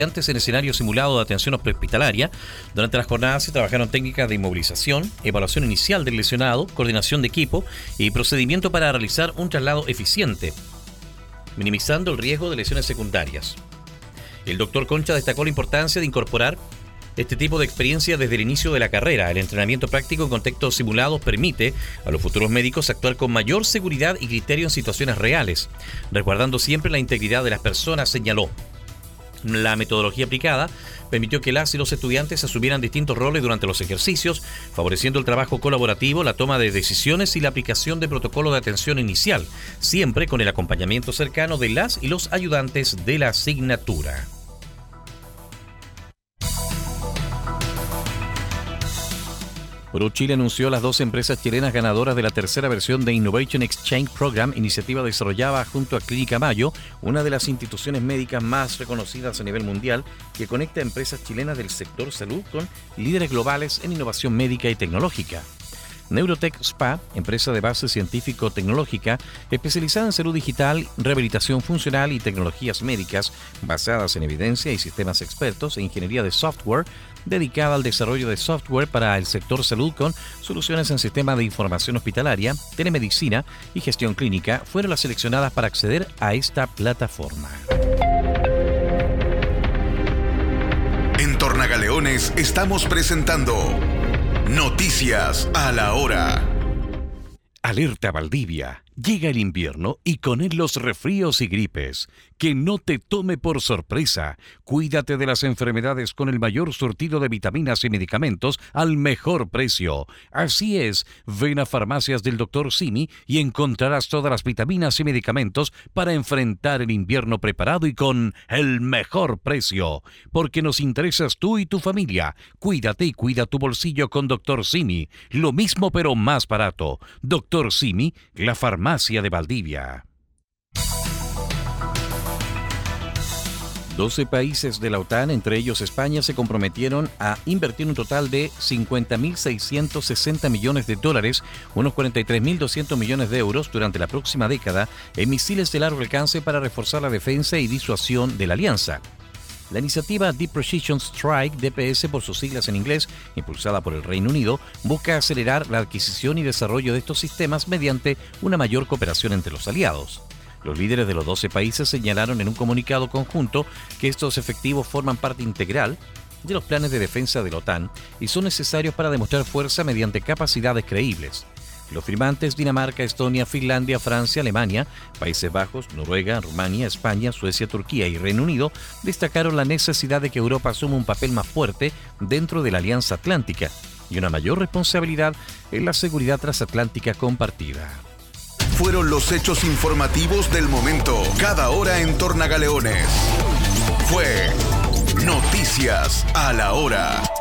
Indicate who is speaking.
Speaker 1: Antes en escenario simulado de atención prehospitalaria. Durante las jornadas se trabajaron técnicas de inmovilización, evaluación inicial del lesionado, coordinación de equipo y procedimiento para realizar un traslado eficiente, minimizando el riesgo de lesiones secundarias. El doctor Concha destacó la importancia de incorporar este tipo de experiencia desde el inicio de la carrera. El entrenamiento práctico en contextos simulados permite a los futuros médicos actuar con mayor seguridad y criterio en situaciones reales, resguardando siempre la integridad de las personas, señaló. La metodología aplicada permitió que las y los estudiantes asumieran distintos roles durante los ejercicios, favoreciendo el trabajo colaborativo, la toma de decisiones y la aplicación de protocolos de atención inicial, siempre con el acompañamiento cercano de las y los ayudantes de la asignatura. ProChile anunció las 2 empresas chilenas ganadoras de la tercera versión de Innovation Exchange Program, iniciativa desarrollada junto a Clínica Mayo, una de las instituciones médicas más reconocidas a nivel mundial, que conecta a empresas chilenas del sector salud con líderes globales en innovación médica y tecnológica. Neurotech Spa, empresa de base científico-tecnológica especializada en salud digital, rehabilitación funcional y tecnologías médicas basadas en evidencia y sistemas expertos e ingeniería de software, dedicada al desarrollo de software para el sector salud con soluciones en sistemas de información hospitalaria, telemedicina y gestión clínica, fueron las seleccionadas para acceder a esta plataforma.
Speaker 2: En Tornagaleones estamos presentando Noticias a la Hora.
Speaker 3: Alerta Valdivia. Llega el invierno y con él los resfríos y gripes. Que no te tome por sorpresa. Cuídate de las enfermedades con el mayor surtido de vitaminas y medicamentos al mejor precio. Así es, ven a Farmacias del Dr. Simi y encontrarás todas las vitaminas y medicamentos para enfrentar el invierno preparado y con el mejor precio. Porque nos interesas tú y tu familia. Cuídate y cuida tu bolsillo con Dr. Simi. Lo mismo pero más barato. Dr. Simi, la farmacia de Valdivia.
Speaker 1: 12 países de la OTAN, entre ellos España, se comprometieron a invertir un total de $50.660 millones, unos 43.200 millones de euros durante la próxima década, en misiles de largo alcance para reforzar la defensa y disuasión de la alianza. La iniciativa Deep Precision Strike, DPS por sus siglas en inglés, impulsada por el Reino Unido, busca acelerar la adquisición y desarrollo de estos sistemas mediante una mayor cooperación entre los aliados. Los líderes de los 12 países señalaron en un comunicado conjunto que estos efectivos forman parte integral de los planes de defensa de la OTAN y son necesarios para demostrar fuerza mediante capacidades creíbles. Los firmantes Dinamarca, Estonia, Finlandia, Francia, Alemania, Países Bajos, Noruega, Rumania, España, Suecia, Turquía y Reino Unido destacaron la necesidad de que Europa asuma un papel más fuerte dentro de la Alianza Atlántica y una mayor responsabilidad en la seguridad transatlántica compartida.
Speaker 2: Fueron los hechos informativos del momento, cada hora en Tornagaleones. Fue Noticias a la Hora.